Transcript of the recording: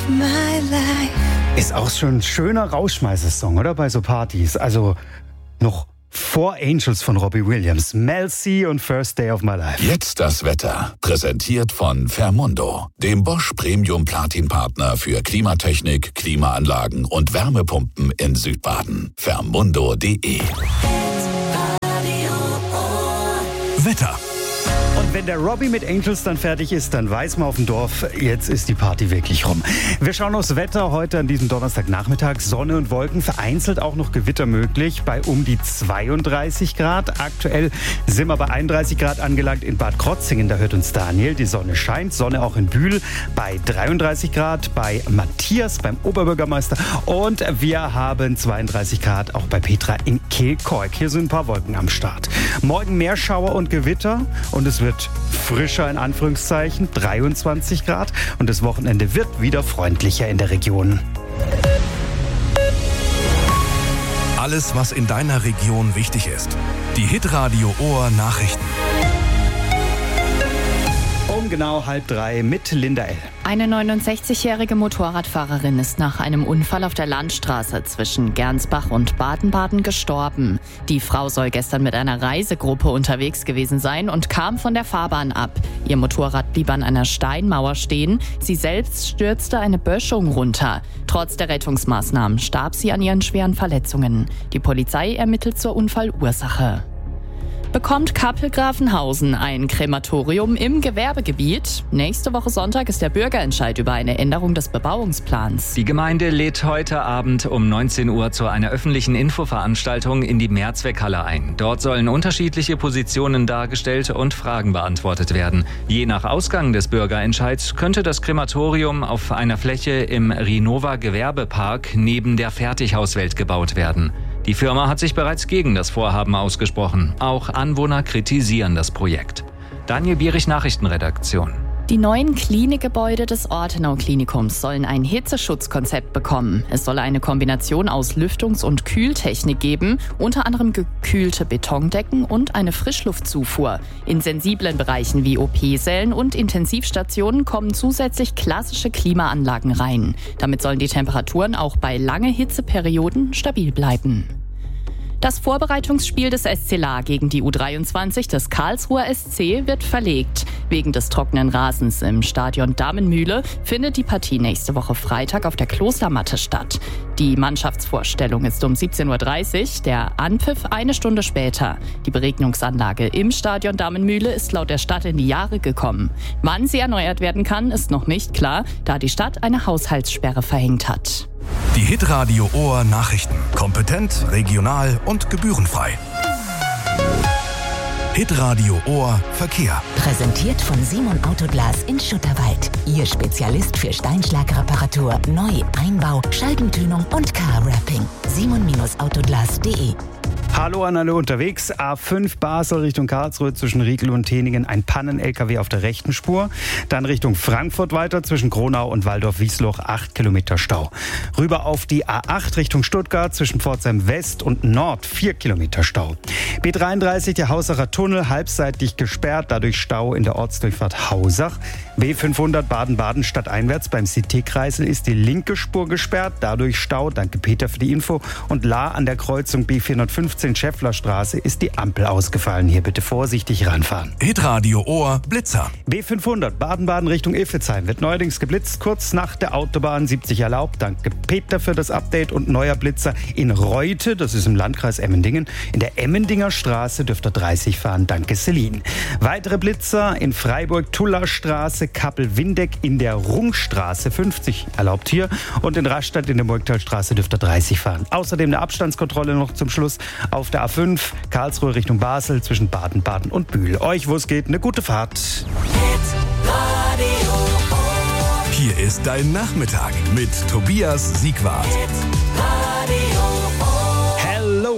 Ist auch schon ein schöner Rausschmeißer-Song, oder? Bei so Partys. Also noch vor Angels von Robbie Williams. Mel C und First Day of My Life. Jetzt das Wetter. Präsentiert von Fermundo, dem Bosch Premium Platin Partner für Klimatechnik, Klimaanlagen und Wärmepumpen in Südbaden. Fermundo.de. Wetter. Und wenn der Robbie mit Angels dann fertig ist, dann weiß man auf dem Dorf, jetzt ist die Party wirklich rum. Wir schauen aufs Wetter heute an diesem Donnerstagnachmittag. Sonne und Wolken, vereinzelt auch noch Gewitter möglich bei um die 32 Grad. Aktuell sind wir bei 31 Grad angelangt in Bad Krotzingen. Da hört uns Daniel. Die Sonne scheint. Sonne auch in Bühl bei 33 Grad. Bei Matthias, beim Oberbürgermeister. Und wir haben 32 Grad auch bei Petra in Kehlkork. Hier sind ein paar Wolken am Start. Morgen mehr Schauer und Gewitter. Und es wird frischer in Anführungszeichen, 23 Grad. Und das Wochenende wird wieder freundlicher in der Region. Alles, was in deiner Region wichtig ist. Die Hitradio Ohr Nachrichten. Um genau 2:30 mit Linda L. Eine 69-jährige Motorradfahrerin ist nach einem Unfall auf der Landstraße zwischen Gernsbach und Baden-Baden gestorben. Die Frau soll gestern mit einer Reisegruppe unterwegs gewesen sein und kam von der Fahrbahn ab. Ihr Motorrad blieb an einer Steinmauer stehen. Sie selbst stürzte eine Böschung runter. Trotz der Rettungsmaßnahmen starb sie an ihren schweren Verletzungen. Die Polizei ermittelt zur Unfallursache. Bekommt Kappel-Grafenhausen ein Krematorium im Gewerbegebiet? Nächste Woche Sonntag ist der Bürgerentscheid über eine Änderung des Bebauungsplans. Die Gemeinde lädt heute Abend um 19 Uhr zu einer öffentlichen Infoveranstaltung in die Mehrzweckhalle ein. Dort sollen unterschiedliche Positionen dargestellt und Fragen beantwortet werden. Je nach Ausgang des Bürgerentscheids könnte das Krematorium auf einer Fläche im Rinova Gewerbepark neben der Fertighauswelt gebaut werden. Die Firma hat sich bereits gegen das Vorhaben ausgesprochen. Auch Anwohner kritisieren das Projekt. Daniel Bierich, Nachrichtenredaktion. Die neuen Klinikgebäude des Ortenau-Klinikums sollen ein Hitzeschutzkonzept bekommen. Es soll eine Kombination aus Lüftungs- und Kühltechnik geben, unter anderem gekühlte Betondecken und eine Frischluftzufuhr. In sensiblen Bereichen wie OP-Sälen und Intensivstationen kommen zusätzlich klassische Klimaanlagen rein. Damit sollen die Temperaturen auch bei lange Hitzeperioden stabil bleiben. Das Vorbereitungsspiel des SC La gegen die U23 des Karlsruher SC wird verlegt. Wegen des trockenen Rasens im Stadion Damenmühle findet die Partie nächste Woche Freitag auf der Klostermatte statt. Die Mannschaftsvorstellung ist um 17.30 Uhr, der Anpfiff eine Stunde später. Die Beregnungsanlage im Stadion Damenmühle ist laut der Stadt in die Jahre gekommen. Wann sie erneuert werden kann, ist noch nicht klar, da die Stadt eine Haushaltssperre verhängt hat. Die Hitradio Ohr Nachrichten. Kompetent, regional und gebührenfrei. Hitradio Ohr Verkehr. Präsentiert von Simon Autoglas in Schutterwald. Ihr Spezialist für Steinschlagreparatur, Neu-, Einbau, Scheibentönung und Car-Wrapping. simon-autoglas.de. Hallo an alle unterwegs. A5 Basel Richtung Karlsruhe zwischen Riegel und Teningen. Ein Pannen-LKW auf der rechten Spur. Dann Richtung Frankfurt weiter zwischen Kronau und Waldorf-Wiesloch 8 Kilometer Stau. Rüber auf die A8 Richtung Stuttgart zwischen Pforzheim West und Nord 4 Kilometer Stau. B33 der Hausacher Tunnel halbseitig gesperrt, dadurch Stau in der Ortsdurchfahrt Hausach. B500 Baden-Baden stadteinwärts beim CT-Kreisel ist die linke Spur gesperrt, dadurch Stau. Danke Peter für die Info. Und La an der Kreuzung B415 Schäfflerstraße ist die Ampel ausgefallen. Hier bitte vorsichtig ranfahren. Hitradio Ohr Blitzer. B500 Baden-Baden Richtung Iffezheim wird neuerdings geblitzt, kurz nach der Autobahn 70 erlaubt. Danke Peter für das Update und neuer Blitzer in Reute, das ist im Landkreis Emmendingen. In der Emmendinger Straße dürft ihr 30 fahren. Danke Celine. Weitere Blitzer in Freiburg, Tullerstraße, Kappel-Windeck in der Rungstraße 50 erlaubt hier und in Rastatt in der Murgtalstraße dürft ihr 30 fahren. Außerdem eine Abstandskontrolle noch zum Schluss auf der A5 Karlsruhe Richtung Basel zwischen Baden-Baden und Bühl. Euch, wo es geht, eine gute Fahrt. Hier ist dein Nachmittag mit Tobias Siegwart.